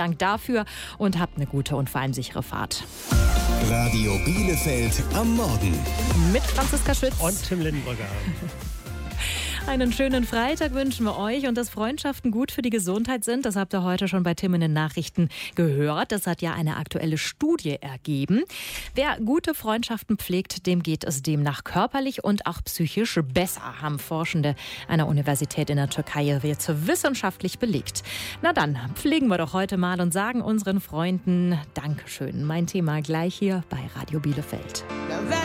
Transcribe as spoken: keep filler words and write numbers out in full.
Dank dafür und habt eine gute und vor allem sichere Fahrt. Radio Bielefeld am Morgen. Mit Franziska Schütz und Tim Lindenbrücker. Einen schönen Freitag wünschen wir euch und dass Freundschaften gut für die Gesundheit sind. Das habt ihr heute schon bei Tim in den Nachrichten gehört. Das hat ja eine aktuelle Studie ergeben. Wer gute Freundschaften pflegt, dem geht es demnach körperlich und auch psychisch besser, haben Forschende einer Universität in der Türkei jetzt wissenschaftlich belegt. Na dann, pflegen wir doch heute mal und sagen unseren Freunden Dankeschön. Mein Thema gleich hier bei Radio Bielefeld.